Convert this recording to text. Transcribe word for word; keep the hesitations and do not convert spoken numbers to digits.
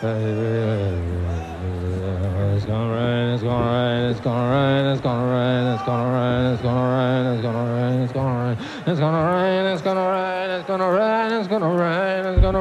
It's gonna rain, it's gonna rain, it's gonna rain, it's gonna rain, it's gonna rain, it's gonna rain, it's gonna rain, it's gonna rain, it's gonna rain, it's gonna rain, it's gonna rain, it's gonna rain, it's gonna